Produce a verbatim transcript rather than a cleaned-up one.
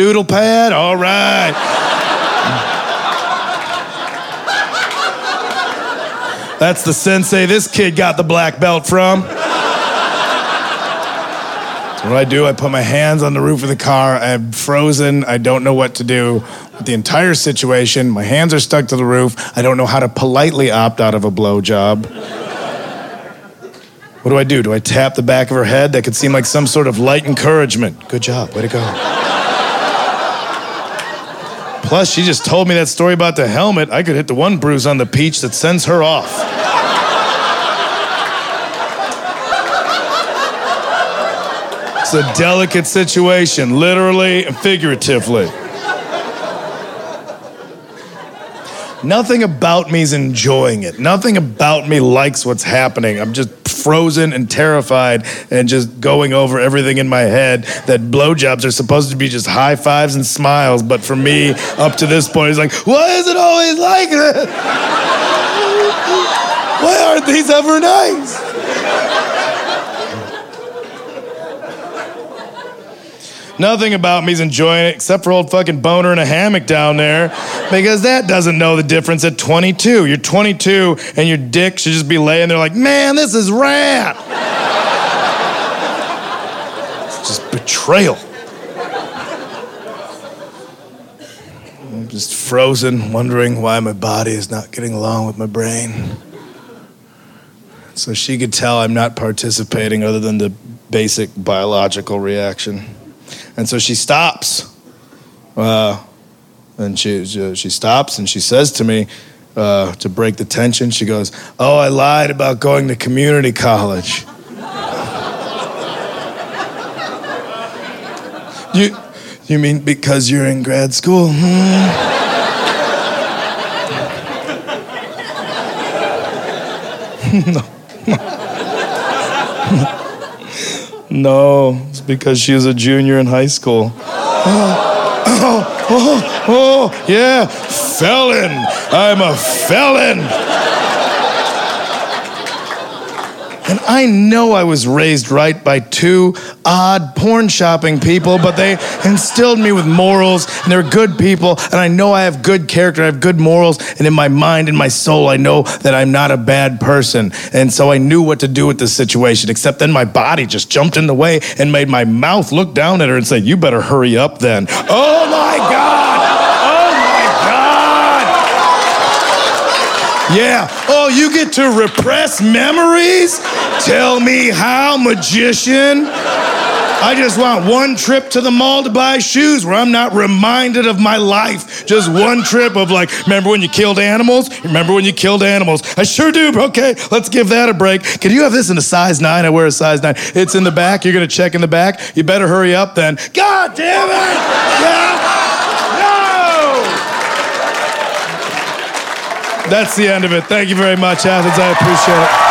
doodle pad? All right. That's the sensei this kid got the black belt from. So what I do, I put my hands on the roof of the car. I'm frozen. I don't know what to do with the entire situation. My hands are stuck to the roof. I don't know how to politely opt out of a blowjob. What do I do? Do I tap the back of her head? That could seem like some sort of light encouragement. Good job. Way to go. Plus, she just told me that story about the helmet. I could hit the one bruise on the peach that sends her off. It's a delicate situation, literally and figuratively. Nothing about me is enjoying it. Nothing about me likes what's happening. I'm just frozen and terrified and just going over everything in my head that blowjobs are supposed to be just high fives and smiles, but for me, up to this point, it's like, why is it always like this? Why aren't these ever nice? Nothing about me's enjoying it except for old fucking boner in a hammock down there, because that doesn't know the difference at twenty-two. You're twenty-two and your dick should just be laying there like, man, this is rad. It's just betrayal. I'm just frozen, wondering why my body is not getting along with my brain. So she could tell I'm not participating other than the basic biological reaction. And so she stops, uh, and she she stops and she says to me, uh, to break the tension, she goes, oh, I lied about going to community college. you, you mean because you're in grad school? Hmm? no. No, it's because she was a junior in high school. Oh, oh, oh, oh, yeah, felon. I'm a felon. And I know I was raised right by two odd porn shopping people, but they instilled me with morals, and they're good people, and I know I have good character, I have good morals, and in my mind, in my soul, I know that I'm not a bad person. And so I knew what to do with this situation, except then my body just jumped in the way and made my mouth look down at her and say, you better hurry up then. Oh my God! Oh my God! Yeah, oh, you get to repress memories? Tell me how, magician. I just want one trip to the mall to buy shoes where I'm not reminded of my life. Just one trip of like, remember when you killed animals? Remember when you killed animals? I sure do, but okay, let's give that a break. Can you have this in a size nine? I wear a size nine. It's in the back. You're going to check in the back. You better hurry up then. God damn it! Yeah. No! That's the end of it. Thank you very much, Athens. I appreciate it.